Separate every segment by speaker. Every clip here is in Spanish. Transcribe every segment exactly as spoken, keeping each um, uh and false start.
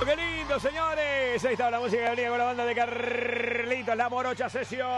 Speaker 1: ¡Qué lindo, señores! Ahí estaba la música que venía con la banda de Carlitos, la morocha sesión.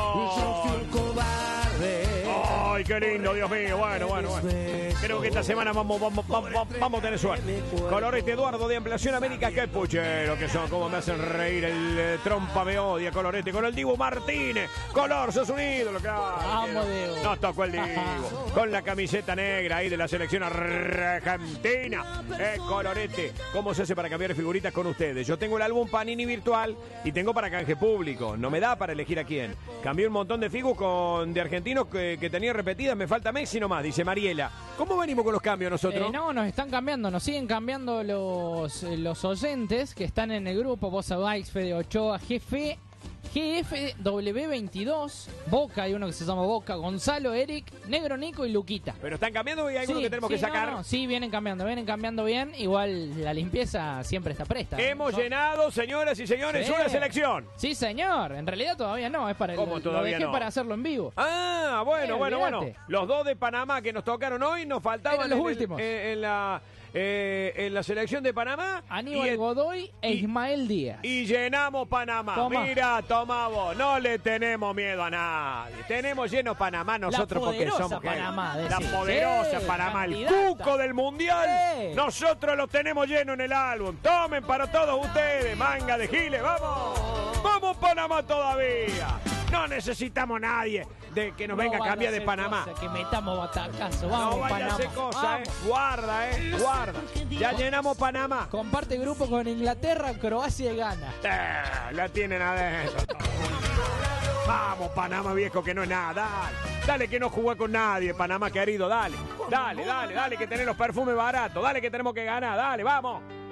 Speaker 1: ¡Ay, qué lindo, Dios mío! Bueno, bueno, bueno. Creo que esta semana vamos, vamos, vamos, vamos a tener suerte. Colorete Eduardo de Ampliación América. ¡Qué puchero que son! ¡Cómo me hacen reír! El eh, trompa me odia, Colorete. Con el Dibu Martínez. Color, sos un ídolo.
Speaker 2: Vamos, Dibu.
Speaker 1: Nos tocó el Dibu. Con la camiseta negra ahí de la selección argentina. Eh, Colorete. ¿Cómo se hace para cambiar figuritas con ustedes? Yo tengo el álbum Panini virtual y tengo para canje público. No me da para elegir a quién. Cambié un montón de figus con de argentinos que, que tenía repetidas. Me falta Messi nomás, dice Mariela. ¿Cómo venimos con los cambios nosotros?
Speaker 2: Eh, no, nos están cambiando, nos siguen cambiando los, los oyentes que están en el grupo. Vos sabáis, Fede Ochoa, jefe, G F W veintidós, Boca, hay uno que se llama Boca, Gonzalo, Eric, Negro Nico y Luquita.
Speaker 1: ¿Pero están cambiando y hay algunos
Speaker 2: sí,
Speaker 1: que tenemos
Speaker 2: sí,
Speaker 1: que sacar?
Speaker 2: No, no, sí, vienen cambiando, vienen cambiando bien. Igual la limpieza siempre está presta.
Speaker 1: Hemos
Speaker 2: ¿no?
Speaker 1: llenado, señoras y señores, sí. una selección.
Speaker 2: Sí, señor. En realidad todavía no, es para el,
Speaker 1: ¿Cómo
Speaker 2: lo
Speaker 1: todavía
Speaker 2: dejé
Speaker 1: no?
Speaker 2: para hacerlo en vivo.
Speaker 1: Ah, bueno,
Speaker 2: Eh,
Speaker 1: bueno,
Speaker 2: olvídate.
Speaker 1: bueno. Los dos de Panamá que nos tocaron hoy nos faltaban
Speaker 2: Eran los
Speaker 1: en, el-
Speaker 2: últimos.
Speaker 1: eh, en la eh, en la selección de Panamá.
Speaker 2: Aníbal
Speaker 1: y,
Speaker 2: Godoy e
Speaker 1: y-
Speaker 2: Ismael Díaz.
Speaker 1: Y llenamos Panamá.
Speaker 2: Toma.
Speaker 1: Mira, toma vos. No le tenemos miedo a nadie. Tenemos lleno Panamá nosotros porque
Speaker 2: poderosa
Speaker 1: somos que-
Speaker 2: Panamá,
Speaker 1: la
Speaker 2: decís.
Speaker 1: poderosa
Speaker 2: Sí,
Speaker 1: Panamá, el
Speaker 2: candidata.
Speaker 1: cuco del mundial.
Speaker 2: Sí.
Speaker 1: Nosotros lo tenemos lleno en el álbum. Tomen para todos ustedes, manga de giles, vamos. Vamos Panamá todavía. No necesitamos nadie de que nos
Speaker 2: No
Speaker 1: venga a
Speaker 2: van
Speaker 1: cambiar de
Speaker 2: hacer
Speaker 1: Panamá.
Speaker 2: cosas, que metamos batacazo. Vamos,
Speaker 1: No vaya
Speaker 2: Panamá.
Speaker 1: a hacer cosas,
Speaker 2: Vamos.
Speaker 1: eh. Guarda, eh. Guarda. Ya llenamos Panamá.
Speaker 2: Comparte grupo con Inglaterra, Croacia y Ghana.
Speaker 1: Eh, la tienen adentro. Vamos, Panamá viejo, que no es nada. Dale, dale que no jugó con nadie, Panamá querido. Dale, dale, dale, dale, que tenés los perfumes baratos. Dale que tenemos que ganar. Dale, vamos.